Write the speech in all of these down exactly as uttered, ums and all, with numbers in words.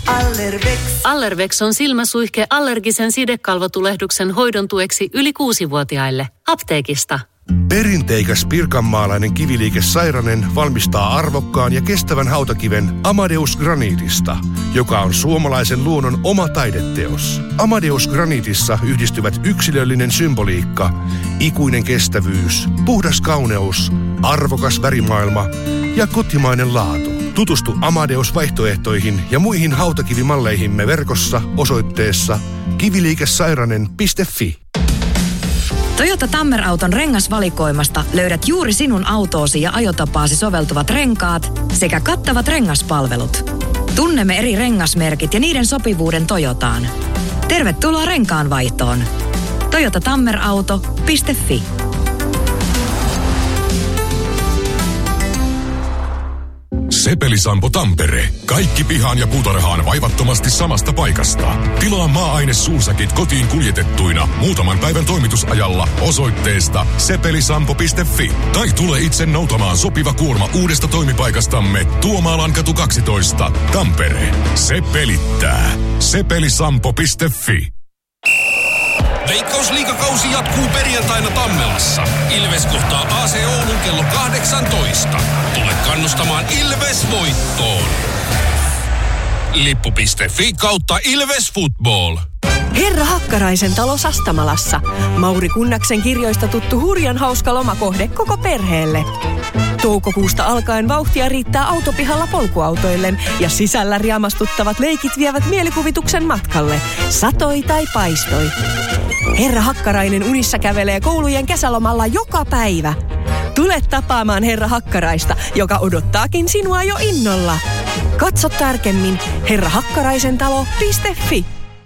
Allervex. Allervex on silmäsuihke allergisen sidekalvotulehduksen hoidon tueksi yli kuusivuotiaille. Apteekista. Perinteikäs pirkanmaalainen kiviliike Sairanen valmistaa arvokkaan ja kestävän hautakiven Amadeus Granitista, joka on suomalaisen luonnon oma taideteos. Amadeus Granitissa yhdistyvät yksilöllinen symboliikka, ikuinen kestävyys, puhdas kauneus, arvokas värimaailma ja kotimainen laatu. Tutustu Amadeus-vaihtoehtoihin ja muihin hautakivimalleihimme verkossa osoitteessa kiviliikesairanen piste fi. Toyota Tammer-auton rengasvalikoimasta löydät juuri sinun autoosi ja ajotapaasi soveltuvat renkaat sekä kattavat rengaspalvelut. Tunnemme eri rengasmerkit ja niiden sopivuuden Toyotaan. Tervetuloa renkaanvaihtoon. toyota tammer auto piste fi. Sepelisampo Tampere. Kaikki pihaan ja puutarhaan vaivattomasti samasta paikasta. Tilaa maa-aine suusäkit kotiin kuljetettuina muutaman päivän toimitusajalla osoitteesta sepelisampo piste fi. Tai tule itse noutamaan sopiva kuorma uudesta toimipaikastamme Tuomaallankatu kaksitoista, Tampere. Se pelittää. sepelisampo piste fi. Veikkausliigakausi jatkuu perjantaina Tammelassa. Ilves kohtaa A C Oulun kello kahdeksantoista. Tule kannustamaan Ilves voittoon. Lippu piste fi kautta Ilves Football. Herra Hakkaraisen talo Sastamalassa. Mauri Kunnaksen kirjoista tuttu hurjan hauska lomakohde koko perheelle. Toukokuusta alkaen vauhtia riittää autopihalla polkuautoille ja sisällä riamastuttavat leikit vievät mielikuvituksen matkalle. Satoi tai paistoi. Herra Hakkarainen unissa kävelee koulujen kesälomalla joka päivä. Tule tapaamaan Herra Hakkaraista, joka odottaakin sinua jo innolla. Katso tarkemmin herra hakkaraisen talo piste fi.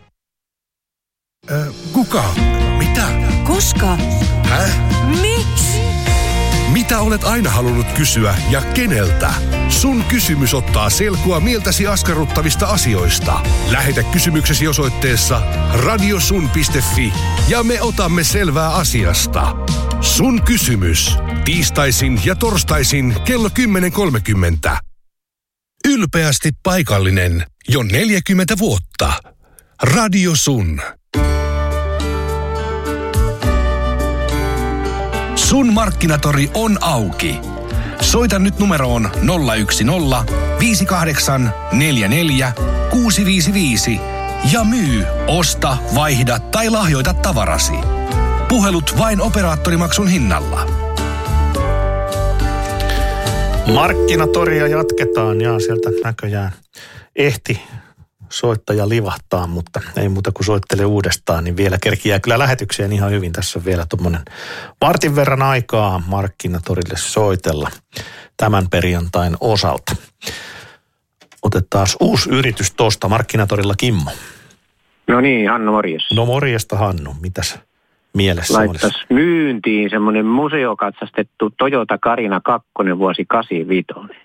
Äh, kuka? Mitä? Koska? Häh? Miksi? Mitä olet aina halunnut kysyä ja keneltä? Sun kysymys ottaa selkoa mieltäsi askarruttavista asioista. Lähetä kysymyksesi osoitteessa radiosun piste fi ja me otamme selvää asiasta. Sun kysymys. Tiistaisin ja torstaisin kello kymmenen kolmekymmentä. Ylpeästi paikallinen. Jo neljäkymmentä vuotta. Radio Sun. Sun markkinatori on auki. Soita nyt numeroon nolla yksi nolla viisi kahdeksan neljä neljä kuusi viisi viisi ja myy, osta, vaihda tai lahjoita tavarasi. Puhelut vain operaattorimaksun hinnalla. Markkinatoria jatketaan ja sieltä näköjään ehti soittaja livahtaa, mutta ei muuta kuin soittele uudestaan, niin vielä kerkiää kyllä lähetykseen ihan hyvin. Tässä on vielä tuommoinen vartin verran aikaa Markkinatorille soitella tämän perjantain osalta. Otetaan uusi yritys tuosta Markkinatorilla, Kimmo. No niin, Hannu, morjes. No morjesta, Hannu. Mitäs mielessä olisi? Laittaisi myyntiin semmoinen museokatsastettu Toyota Carina kaksi vuosi kahdeksankymmentäviisi.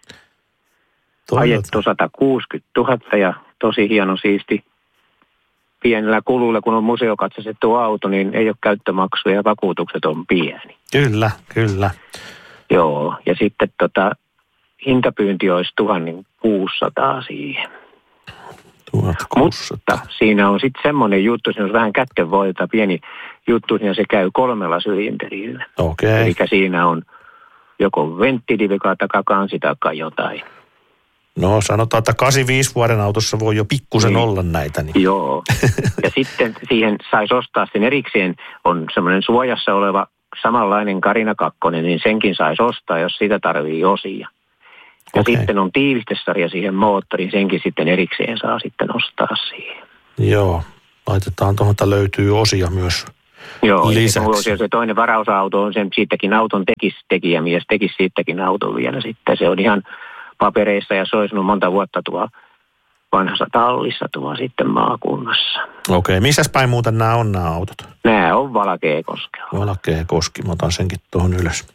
Ajettu sata kuusikymmentätuhatta ja tosi hieno siisti. Pienellä kululla, kun on museokatsastettu auto, niin ei ole käyttömaksuja ja vakuutukset on pieni. Kyllä, kyllä. Joo, ja sitten tota, hintapyynti olisi tuhatkuusisataa siihen. tuhatkuusisataa. Mutta siinä on sitten semmoinen juttu, siinä on vähän kätkenvoilta pieni juttu, ja se käy kolmella sylinterillä. Okei. Okay. Eli siinä on joko venttidivika tai kansi tai jotain. No sanotaan, että kahdeksankymmentäviisi vuoden autossa voi jo pikkusen niin olla näitä. Niin. Joo. Ja sitten siihen saisi ostaa sen erikseen, on semmoinen suojassa oleva samanlainen Carina kaksi, niin senkin saisi ostaa, jos sitä tarvii osia. Ja okay. Sitten on tiivistesarja siihen moottoriin, senkin sitten erikseen saa sitten ostaa siihen. Joo, laitetaan tuohon, että löytyy osia myös. Joo, lisäksi. Ja se toinen varausauto on sen, siitäkin auton tekisi tekijämies, tekisi siitäkin auton vielä sitten. Se on ihan papereissa ja se olisi monta vuotta tuo vanhassa tallissa tuo sitten maakunnassa. Okei, missäs päin muuten nämä on nämä autot? Nämä on Valkeakoskella. Valkeakoski, mä otan senkin tuohon ylös.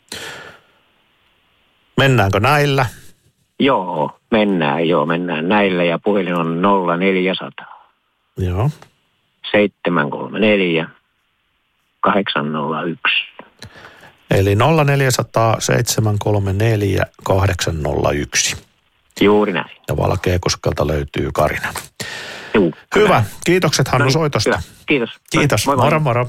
Mennäänkö näillä? Joo, mennään joo, mennään näillä ja puhelin on nolla neljäsataa. Joo. seitsemän kolme neljä kahdeksan nolla yksi. Eli nolla neljäsataa seitsemän kolme neljä kahdeksan nolla yksi. Juuri näin. Ja Valkeakoskelta löytyy Carina. Juu, hyvä. Kiitokset Hannu soitosta. Hyvä. Kiitos. Kiitos. Moi, moi. Moro moro.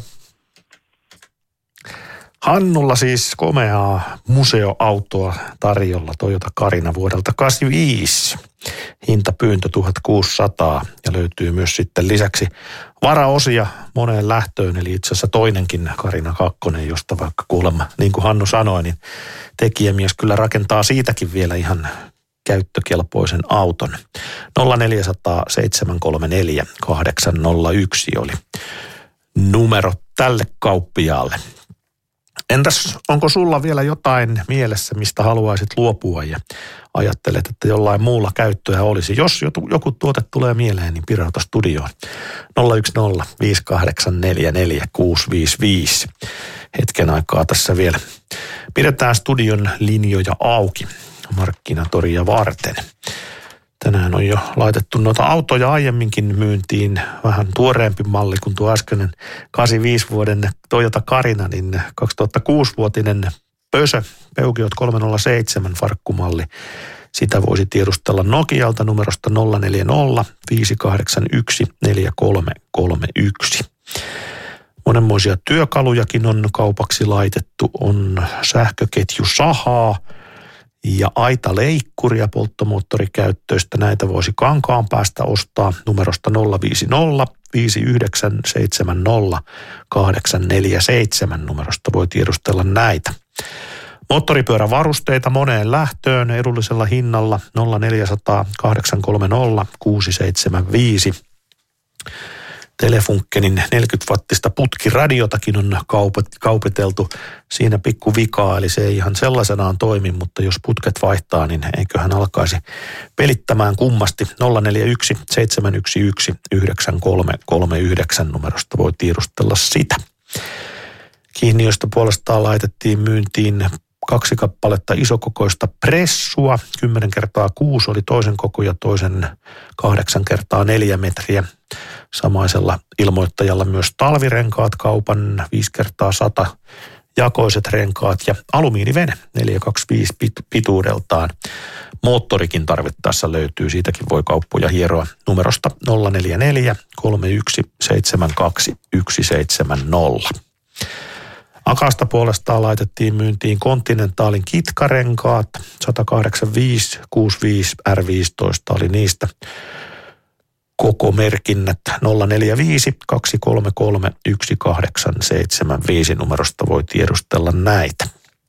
Hannulla siis komeaa museoautoa tarjolla, Toyota Carina vuodelta kahdeksankymmentäviisi. Hintapyyntö tuhatkuusisataa ja löytyy myös sitten lisäksi varaosia moneen lähtöön, eli itse asiassa toinenkin Carina kaksi, josta vaikka kuulemma, niin kuin Hannu sanoi, niin tekijämies kyllä rakentaa siitäkin vielä ihan käyttökelpoisen auton. nolla neljä nolla nolla seitsemän kolme neljä kahdeksan nolla yksi oli numero tälle kauppiaalle. Entäs onko sulla vielä jotain mielessä, mistä haluaisit luopua ja ajattelet, että jollain muulla käyttöä olisi? Jos joku tuote tulee mieleen, niin pirauta studioon. nolla yksi nolla viisi kahdeksan neljä neljä kuusi viisi viisi. Hetken aikaa tässä vielä. Pidetään studion linjoja auki markkinatoria varten. Tänään on jo laitettu noita autoja aiemminkin myyntiin, vähän tuoreempi malli kuin tuo äskeinen kahdeksankymmentäviisi vuoden Toyota Carina, niin kaksituhattakuusi-vuotinen Pösö, Peugeot kolmesataaseitsemän farkkumalli. Sitä voisi tiedustella Nokialta numerosta nolla neljä nolla viisi kahdeksan yksi neljä kolme kolme yksi. Monenmoisia työkalujakin on kaupaksi laitettu, on sähköketju sahaa ja aitaleikkuria polttomoottorikäyttöistä. Näitä voisi Kankaan päästä ostaa numerosta nolla viisi nolla viisi yhdeksän seitsemän nolla kahdeksan neljä seitsemän numerosta voi tiedustella näitä. Moottoripyörävarusteita moneen lähtöön edullisella hinnalla nolla neljä nolla nolla kahdeksan kolme nolla kuusi seitsemän viisi. Telefunkkenin neljäkymmentä-wattista putkiradiotakin on kaupiteltu. Siinä pikku vikaa, eli se ei ihan sellaisenaan toimi, mutta jos putket vaihtaa, niin eiköhän alkaisi pelittämään kummasti. nolla neljä yksi seitsemän yksi yksi yhdeksän kolme kolme yhdeksän numerosta voi tiedustella sitä. Kiinniöstä puolestaan laitettiin myyntiin kaksi kappaletta isokokoista pressua. kymmenen kertaa kuusi oli toisen koko ja toisen kahdeksan kertaa neljä metriä. Samaisella ilmoittajalla myös talvirenkaat kaupan viisi kertaa sata jakoiset renkaat ja alumiinivene neljä kaksikymmentäviisi pit- pituudeltaan. Moottorikin tarvittaessa löytyy, siitäkin voi kauppoja hieroa numerosta nolla neljä neljä kolme yksi seitsemän kaksi yksi seitsemän nolla. Akasta puolestaan laitettiin myyntiin Continentalin kitkarenkaat, sata kahdeksankymmentäviisi kuusikymmentäviisi R viisitoista oli niistä koko merkinnät nolla neljä viisi kaksi kolme kolme yksi kahdeksan seitsemän viisi numerosta voi tiedustella näitä.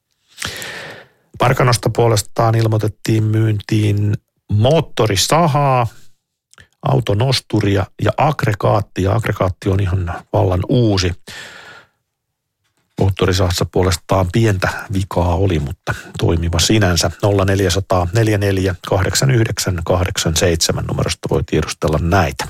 Parkanosta puolestaan ilmoitettiin myyntiin moottorisahaa, autonosturia ja aggregaattia. Aggregaatti on ihan vallan uusi. Moottorisahassa puolestaan pientä vikaa oli, mutta toimiva sinänsä. nolla neljä nolla nolla neljä neljä kahdeksan yhdeksän kahdeksan seitsemän numerosta voi tiedustella näitä.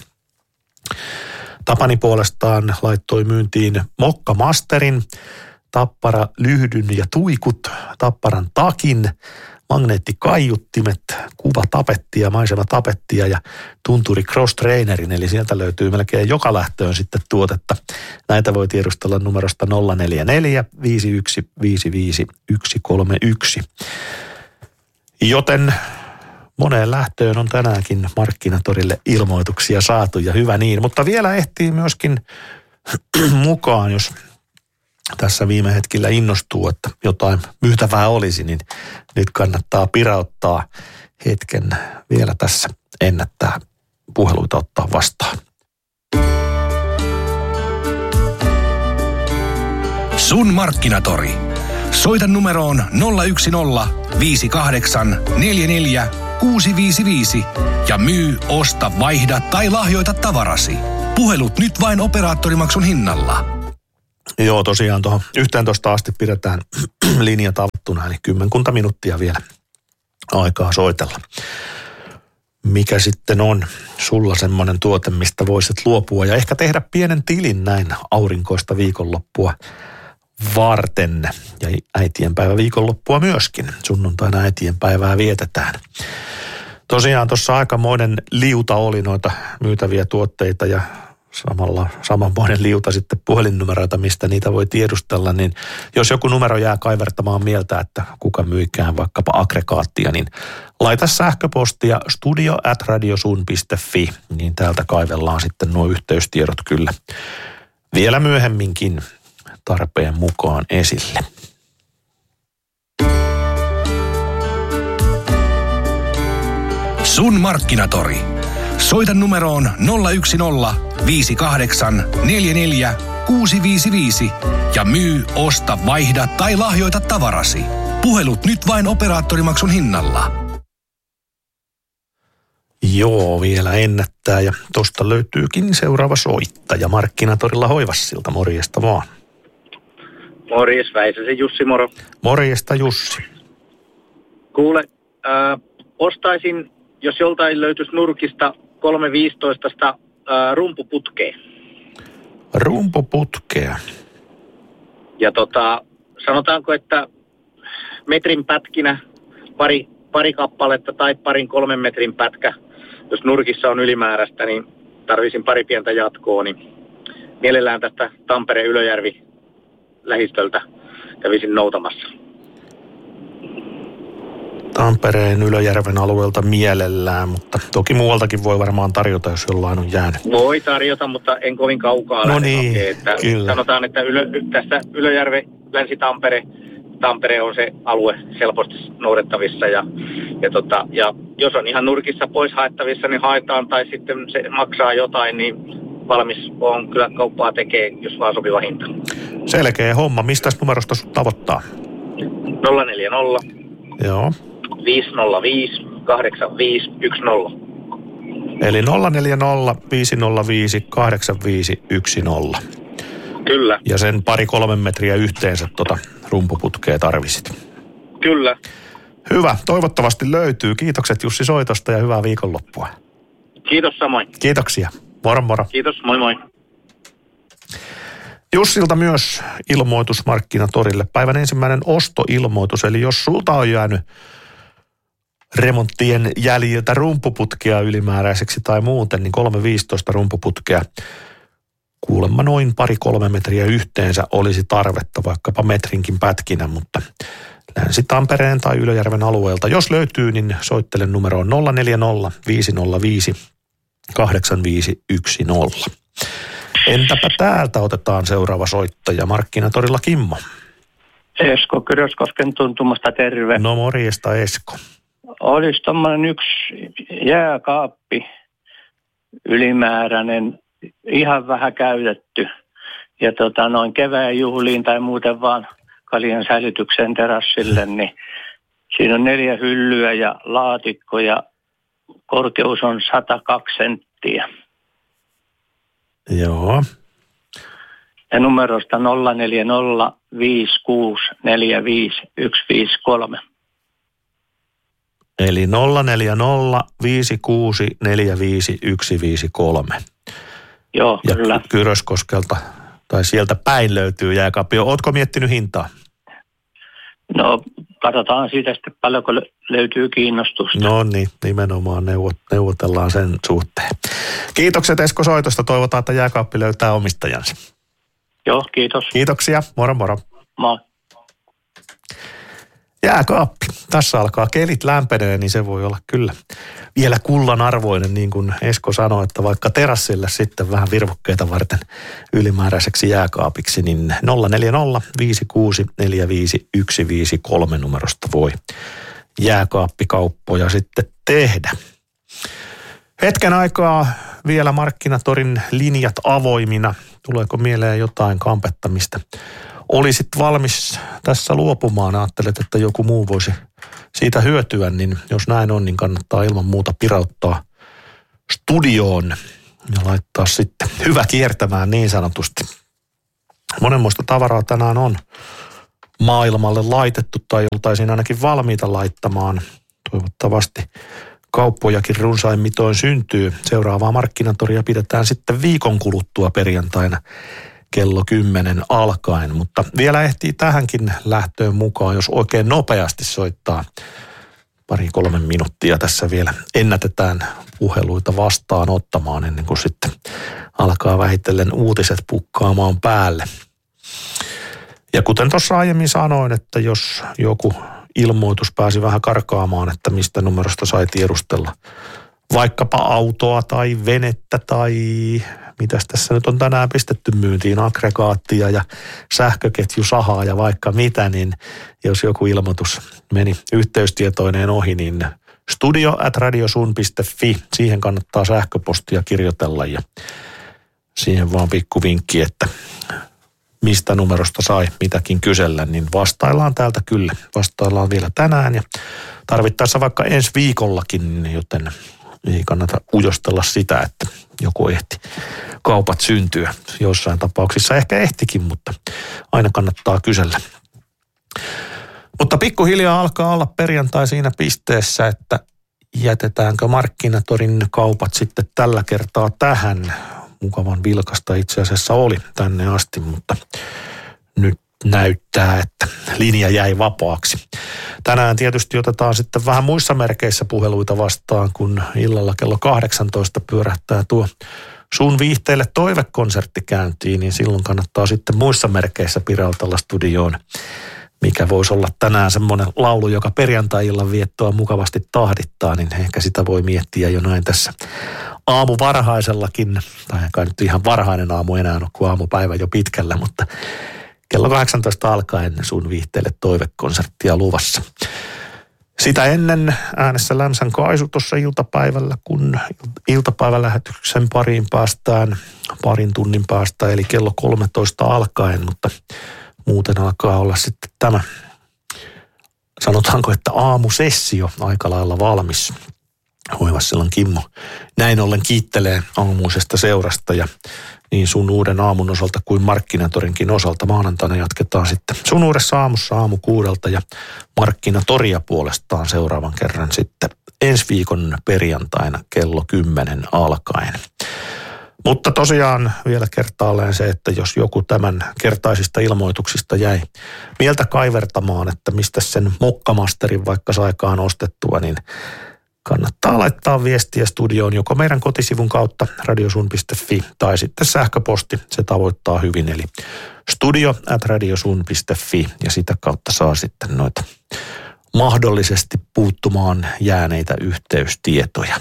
Tapani puolestaan laittoi myyntiin Mokka Masterin, Tappara lyhdyn ja tuikut, Tapparan takin, magneettikaiuttimet, kuvatapettia, maisematapettia ja tunturi cross trainerin, eli sieltä löytyy melkein joka lähtöön sitten tuotetta. Näitä voi tiedustella numerosta nolla neljä neljä viisi yksi viisi viisi yksi kolme yksi. Joten moneen lähtöön on tänäänkin markkinatorille ilmoituksia saatu ja hyvä niin, mutta vielä ehtii myöskin mukaan, jos tässä viime hetkellä innostuu, että jotain myytävää olisi, niin nyt kannattaa pirauttaa hetken vielä tässä ennättää puheluita ottaa vastaan. Sun markkinatori. Soita numeroon nolla yksi nolla viisi kahdeksan neljä neljä kuusi viisi viisi ja myy, osta, vaihda tai lahjoita tavarasi. Puhelut nyt vain operaattorimaksun hinnalla. Joo, tosiaan tuohon yhteentoista asti pidetään linjat avattuna, eli kymmenkunta minuuttia vielä aikaa soitella. Mikä sitten on sulla semmoinen tuote, mistä voisit luopua ja ehkä tehdä pienen tilin näin aurinkoista viikonloppua varten ja äitienpäivä viikonloppua myöskin. Sunnuntaina äitienpäivää vietetään. Tosiaan tuossa aikamoinen liuta oli noita myytäviä tuotteita ja samalla, samanmoinen liuta sitten puhelinnumeroita, mistä niitä voi tiedustella, niin jos joku numero jää kaivertamaan mieltä, että kuka myikään vaikkapa aggregaattia, niin laita sähköpostia studio at radiosun piste fi, niin täältä kaivellaan sitten nuo yhteystiedot kyllä vielä myöhemminkin tarpeen mukaan esille. Sun Markkinatori. Soita numeroon nolla yksi nolla viisi kahdeksan neljä neljä kuusi viisi viisi ja myy, osta, vaihda tai lahjoita tavarasi. Puhelut nyt vain operaattorimaksun hinnalla. Joo, vielä ennättää ja tosta löytyykin seuraava soittaja Markkinatorilla Hoivassilta. Morjesta vaan. Morjes, Väisäsen Jussi, moro. Morjesta Jussi. Kuule, äh, ostaisin, jos joltain löytyisi nurkista kolme viisitoista äh, rumpuputkea. Rumpuputkea. Ja tota, sanotaanko, että metrin pätkinä pari, pari kappaletta tai parin kolmen metrin pätkä. Jos nurkissa on ylimääräistä, niin tarvisin pari pientä jatkoa, niin mielellään tästä Tampereen Ylöjärvi lähistöltä kävisin noutamassa. Tampereen Ylöjärven alueelta mielellään, mutta toki muualtakin voi varmaan tarjota, jos jollain on jäänyt. Voi tarjota, mutta en kovin kaukaa. No niin, hakea, että kyllä. Sanotaan, että ylö, tässä Ylöjärve, Länsi-Tampere, Tampere on se alue helposti noudettavissa. Ja, ja, tota, ja jos on ihan nurkissa pois haettavissa, niin haetaan, tai sitten se maksaa jotain, niin valmis on kyllä kauppaa tekee, jos vaan sopiva hinta. Selkeä homma. Mistä numerosta sut tavoittaa? nolla neljä nolla Joo. viisi nolla viisi kahdeksan viisi yksi nolla. Eli nolla neljä nolla viisi nolla viisi kahdeksan viisi yksi nolla. Kyllä. Ja sen pari kolmen metriä yhteensä tota rumpuputkea tarvisit. Kyllä. Hyvä. Toivottavasti löytyy. Kiitokset Jussi soitosta ja hyvää viikonloppua. Kiitos samoin. Kiitoksia. Moro moro. Kiitos, moi moi. Jussilta myös ilmoitus Markkinatorille. Päivän ensimmäinen ostoilmoitus. Eli jos sulta on jäänyt remonttien jäljiltä rumpuputkea ylimääräiseksi tai muuten, niin kolme viisitoista rumpuputkea. Kuulemma noin pari kolme metriä yhteensä olisi tarvetta, vaikkapa metrinkin pätkinä, mutta Länsi-Tampereen tai Ylöjärven alueelta. Jos löytyy, niin soittele numeroon nolla neljä nolla viisi nolla viisi kahdeksan viisi yksi nolla. Entäpä täältä otetaan seuraava soittaja Markkinatorilla Kimmo. Esko Kyröskosken tuntumasta, terve. No morjesta Esko. Olisi tommoinen yksi jääkaappi, ylimääräinen, ihan vähän käytetty. Ja tota, noin kevään juhliin tai muuten vaan kaljan säilytykseen terassille, niin siinä on neljä hyllyä ja laatikko ja korkeus on sata kaksi senttiä. Joo. Ja numerosta nolla neljä nolla viisi kuusi neljä viisi yksi viisi kolme. Eli nolla neljä nolla viisi kuusi neljä viisi yksi viisi kolme. Joo, ja kyllä. Kyröskoskelta tai sieltä päin löytyy jääkaappi. Ootko miettinyt hintaa? No, katsotaan siitä sitten paljonko löytyy kiinnostusta. No niin, nimenomaan neuvot, neuvotellaan sen suhteen. Kiitokset Esko soitosta. Toivotaan, että jääkaappi löytää omistajansa. Joo, kiitos. Kiitoksia. Moro moro. Moi. Jääkaappi. Tässä alkaa kelit lämpenee, niin se voi olla kyllä vielä kullanarvoinen, niin kuin Esko sanoi, että vaikka terassille sitten vähän virvokkeita varten ylimääräiseksi jääkaapiksi, niin nolla neljä nolla viisi kuusi neljä viisi yksi viisi kolme numerosta voi jääkaappikauppoja sitten tehdä. Hetken aikaa vielä Markkinatorin linjat avoimina. Tuleeko mieleen jotain kampettamista? Olisit valmis tässä luopumaan, ajattelet, että joku muu voisi siitä hyötyä, niin jos näin on, niin kannattaa ilman muuta pirauttaa studioon ja laittaa sitten hyvä kiertämään niin sanotusti. Monenmoista tavaraa tänään on maailmalle laitettu tai oltaisiin ainakin valmiita laittamaan. Toivottavasti kauppojakin runsain mitoin syntyy. Seuraavaa Markkinatoria pidetään sitten viikon kuluttua perjantaina kello kymmenen alkaen, mutta vielä ehtii tähänkin lähtöön mukaan, jos oikein nopeasti soittaa pari kolme minuuttia tässä vielä ennätetään puheluita vastaanottamaan ennen kuin sitten alkaa vähitellen uutiset pukkaamaan päälle. Ja kuten tuossa aiemmin sanoin, että jos joku ilmoitus pääsi vähän karkaamaan, että mistä numerosta sai tiedustella vaikkapa autoa tai venettä tai mitäs tässä nyt on tänään pistetty myyntiin, aggregaattia ja sähköketjusahaa ja vaikka mitä, niin jos joku ilmoitus meni yhteystietoineen ohi, niin studio at radiosun piste fi, siihen kannattaa sähköpostia kirjoitella ja siihen vaan pikku vinkki, että mistä numerosta sai mitäkin kysellä, niin vastaillaan täältä kyllä. Vastaillaan vielä tänään ja tarvittaessa vaikka ensi viikollakin, joten ei kannata ujostella sitä, että joku ehti kaupat syntyä. Jossain tapauksissa ehkä ehtikin, mutta aina kannattaa kysellä. Mutta pikkuhiljaa alkaa olla perjantai siinä pisteessä, että jätetäänkö Markkinatorin kaupat sitten tällä kertaa tähän. Mukavan vilkasta itse asiassa oli tänne asti, mutta nyt näyttää, että linja jäi vapaaksi. Tänään tietysti otetaan sitten vähän muissa merkeissä puheluita vastaan, kun illalla kello kahdeksantoista pyörähtää tuo Sun viihteelle toivekonsertti käyntiin, niin silloin kannattaa sitten muissa merkeissä pirautella studioon, mikä voisi olla tänään semmoinen laulu, joka perjantai-illan viettoa mukavasti tahdittaa, niin ehkä sitä voi miettiä jo näin tässä aamu varhaisellakin, tai kai nyt ihan varhainen aamu enää ole, kun aamupäivä jo pitkällä, mutta kello kahdeksantoista alkaen Sun viihteelle toivekonserttia luvassa. Sitä ennen äänessä Lämsän Kaisu tuossa iltapäivällä, kun iltapäivälähetyksen pariin päästään parin tunnin päästä, eli kello kolmetoista alkaen, mutta muuten alkaa olla sitten tämä, sanotaanko, että aamusessio aika lailla valmis. Hoivassillan Kimmo näin ollen kiittelee aamuisesta seurasta ja niin Sun uuden aamun osalta kuin Markkinatorinkin osalta maanantaina jatketaan sitten Sun uudessa aamussa aamu kuudelta ja Markkinatoria puolestaan seuraavan kerran sitten ensi viikon perjantaina kello kymmenen alkaen. Mutta tosiaan vielä kertaalleen se, että jos joku tämän kertaisista ilmoituksista jäi mieltä kaivertamaan, että mistä sen mokkamasterin vaikka saikaan ostettua, niin kannattaa laittaa viestiä studioon joko meidän kotisivun kautta radiosun piste fi tai sitten sähköposti, se tavoittaa hyvin, eli studio at radiosun piste fi ja sitä kautta saa sitten noita mahdollisesti puuttumaan jääneitä yhteystietoja.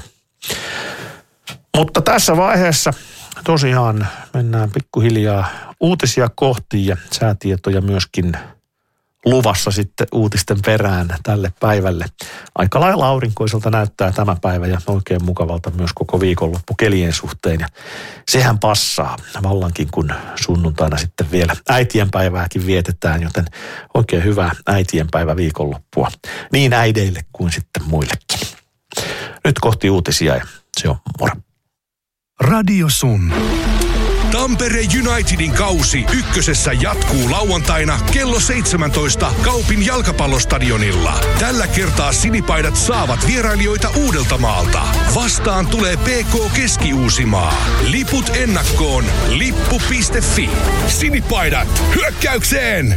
Mutta tässä vaiheessa tosiaan mennään pikkuhiljaa uutisia kohti ja säätietoja myöskin luvassa sitten uutisten perään tälle päivälle. Aika lailla aurinkoiselta näyttää tämä päivä ja oikein mukavalta myös koko viikonloppu kelien suhteen. Ja sehän passaa vallankin, kun sunnuntaina sitten vielä äitienpäivääkin vietetään, joten oikein hyvää äitienpäivä viikonloppua niin äideille kuin sitten muillekin. Nyt kohti uutisia ja se on moro. Radio Sun. Tampere Unitedin kausi ykkösessä jatkuu lauantaina kello seitsemäntoista Kaupin jalkapallostadionilla. Tällä kertaa sinipaidat saavat vierailijoita Uudeltamaalta. Vastaan tulee P K Keski-Uusimaa. Liput ennakkoon lippu piste fi. Sinipaidat hyökkäykseen!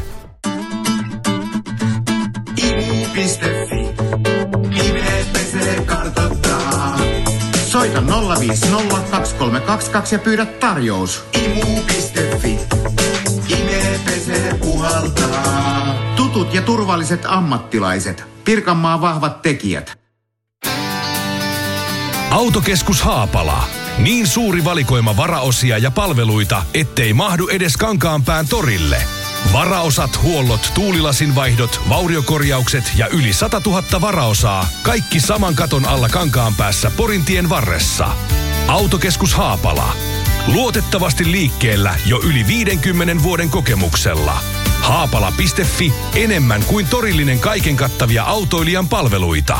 imu piste fi. Nimet pesee kartoittaa. Soita nolla viisi nolla kaksi kolme kaksi kaksi ja pyydä tarjous. imu piste fi. Ime pesee puhaltaa. Tutut ja turvalliset ammattilaiset. Pirkanmaan vahvat tekijät. Autokeskus Haapala. Niin suuri valikoima varaosia ja palveluita, ettei mahdu edes Kankaanpään torille. Varaosat, huollot, tuulilasinvaihdot, vauriokorjaukset ja yli sata tuhatta varaosaa. Kaikki saman katon alla Kankaanpäässä Porintien varressa. Autokeskus Haapala. Luotettavasti liikkeellä jo yli viidenkymmenen vuoden kokemuksella. Haapala piste fi. Enemmän kuin torillinen kaiken kattavia autoilijan palveluita.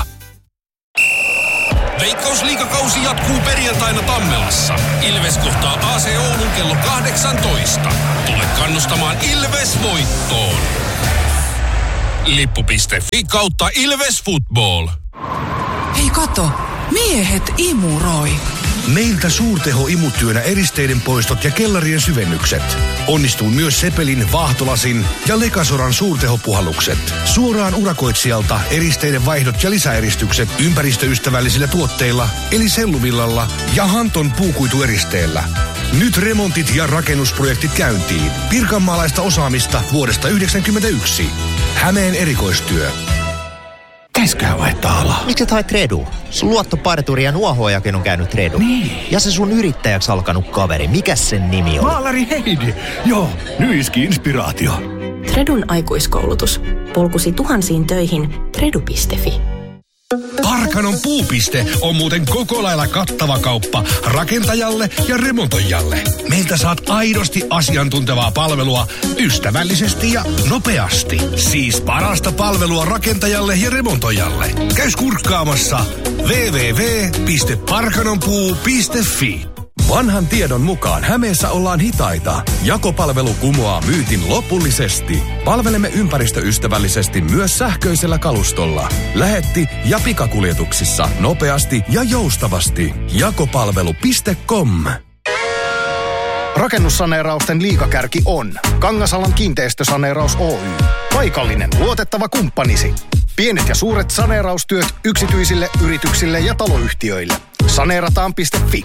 Veikkausliigakausi jatkuu perjantaina Tammelassa. Ilves kohtaa A C Oulun kello kahdeksantoista. Tule kannustamaan Ilves voittoon. Lippu piste fi kautta Ilves Football. Hei kato, miehet imuroi. Meiltä suurteho-imutyönä eristeiden poistot ja kellarien syvennykset. Onnistuu myös Sepelin, Vaahtolasin ja Lekasoran suurtehopuhallukset. Suoraan urakoitsijalta eristeiden vaihdot ja lisäeristykset ympäristöystävällisillä tuotteilla, eli selluvillalla ja Hanton puukuitueristeellä. Nyt remontit ja rakennusprojektit käyntiin. Pirkanmaalaista osaamista vuodesta yhdeksänkymmentäyksi. Hämeen erikoistyö. Käsköhän vaihtaa alaa. Miksi sä haet Redu? Sun luottoparturi ja nuohoojakin on käynyt Redu. Niin. Ja se sun yrittäjäksi alkanut kaveri, mikä sen nimi on? Maalari Heidi. Joo, nyiski inspiraatio. Tredun aikuiskoulutus. Polkusi tuhansiin töihin. Tredu piste fi. Parkanon puupiste on muuten koko lailla kattava kauppa rakentajalle ja remontoijalle. Meiltä saat aidosti asiantuntevaa palvelua ystävällisesti ja nopeasti. Siis parasta palvelua rakentajalle ja remontoijalle. Käy kurkkaamassa double-u double-u double-u piste parkanonpuu piste fi. Vanhan tiedon mukaan Hämeessä ollaan hitaita. Jakopalvelu kumoaa myytin lopullisesti. Palvelemme ympäristöystävällisesti myös sähköisellä kalustolla. Lähetti- ja pikakuljetuksissa nopeasti ja joustavasti. Jakopalvelu piste com. Rakennussaneerausten liigakärki on Kangasalan kiinteistösaneeraus Oy. Paikallinen luotettava kumppanisi. Pienet ja suuret saneeraustyöt yksityisille, yrityksille ja taloyhtiöille. Saneerataan piste fi.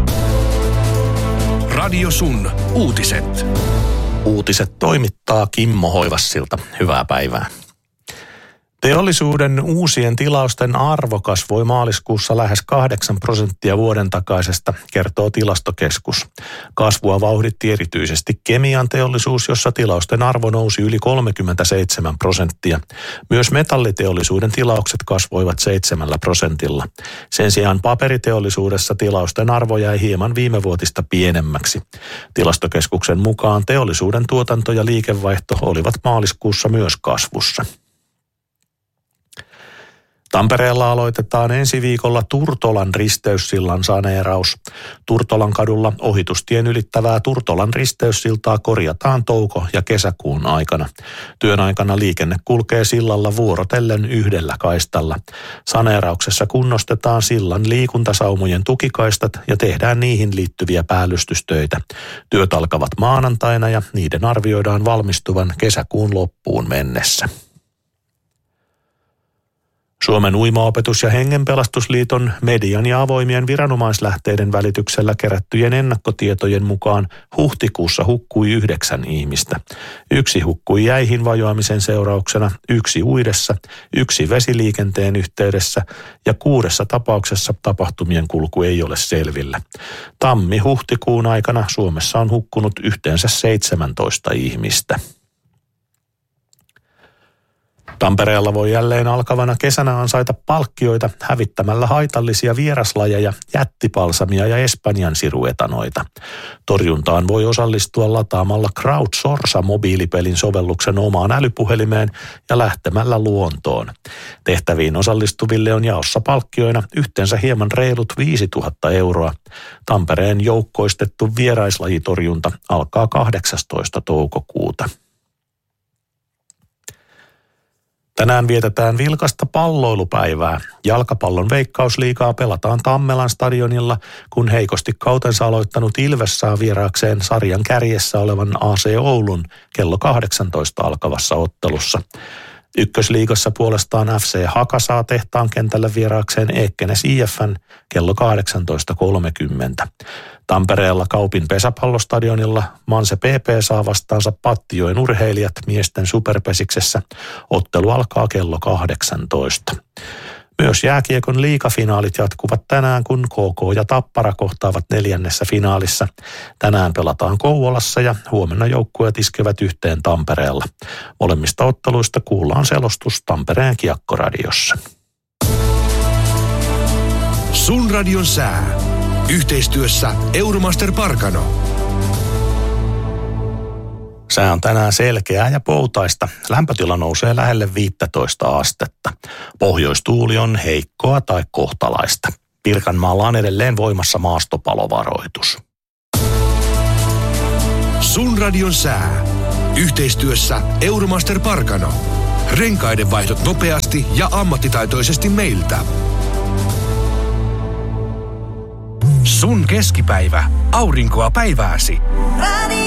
Radio Sun uutiset. Uutiset toimittaa Kimmo Hoivassilta. Hyvää päivää. Teollisuuden uusien tilausten arvo kasvoi maaliskuussa lähes kahdeksan prosenttia vuoden takaisesta, kertoo Tilastokeskus. Kasvua vauhditti erityisesti kemian teollisuus, jossa tilausten arvo nousi yli kolmekymmentäseitsemän prosenttia. Myös metalliteollisuuden tilaukset kasvoivat seitsemällä prosentilla. Sen sijaan paperiteollisuudessa tilausten arvo jäi hieman viimevuotista pienemmäksi. Tilastokeskuksen mukaan teollisuuden tuotanto ja liikevaihto olivat maaliskuussa myös kasvussa. Tampereella aloitetaan ensi viikolla Turtolan risteyssillan saneeraus. Turtolan kadulla ohitustien ylittävää Turtolan risteyssiltaa korjataan touko- ja kesäkuun aikana. Työn aikana liikenne kulkee sillalla vuorotellen yhdellä kaistalla. Saneerauksessa kunnostetaan sillan liikuntasaumojen tukikaistat ja tehdään niihin liittyviä päällystystöitä. Työt alkavat maanantaina ja niiden arvioidaan valmistuvan kesäkuun loppuun mennessä. Suomen uimaopetus- ja hengenpelastusliiton median ja avoimien viranomaislähteiden välityksellä kerättyjen ennakkotietojen mukaan huhtikuussa hukkui yhdeksän ihmistä. Yksi hukkui jäihin vajoamisen seurauksena, yksi uidessa, yksi vesiliikenteen yhteydessä ja kuudessa tapauksessa tapahtumien kulku ei ole selvillä. Tammi-huhtikuun aikana Suomessa on hukkunut yhteensä seitsemäntoista ihmistä. Tampereella voi jälleen alkavana kesänä ansaita palkkioita hävittämällä haitallisia vieraslajeja, jättipalsamia ja Espanjan siruetanoita. Torjuntaan voi osallistua lataamalla Crowdsource-mobiilipelin sovelluksen omaan älypuhelimeen ja lähtemällä luontoon. Tehtäviin osallistuville on jaossa palkkioina yhteensä hieman reilut viisituhatta euroa. Tampereen joukkoistettu vieraislajitorjunta alkaa kahdeksastoista toukokuuta. Tänään vietetään vilkasta palloilupäivää. Jalkapallon veikkausliigaa pelataan Tammelan stadionilla, kun heikosti kautensa aloittanut Ilves saa vieraakseen sarjan kärjessä olevan A C Oulun kello kahdeksantoista alkavassa ottelussa. Ykkösliigassa puolestaan F C Haka saa tehtaan kentällä vieraakseen Eekkenes I F:n kello kahdeksantoista kolmekymmentä. Tampereella Kaupin pesäpallostadionilla Manse P P saa vastaansa Pattijoen urheilijat miesten superpesiksessä. Ottelu alkaa kello kahdeksantoista. Myös jääkiekon liigafinaalit jatkuvat tänään, kun K K ja Tappara kohtaavat neljännessä finaalissa. Tänään pelataan Kouvolassa ja huomenna joukkueet iskevät yhteen Tampereella. Molemmista otteluista kuullaan selostus Tampereen Kiekkoradiossa. Sun radion sää. Yhteistyössä Euromaster Parkano. Sää on tänään selkeää ja poutaista. Lämpötila nousee lähelle viisitoista astetta. Pohjoistuuli on heikkoa tai kohtalaista. Pirkanmaalla on edelleen voimassa maastopalovaroitus. Sun radion sää. Yhteistyössä Euromaster Parkano. Renkaiden vaihdot nopeasti ja ammattitaitoisesti meiltä. Sun keskipäivä. Aurinkoa päivääsi.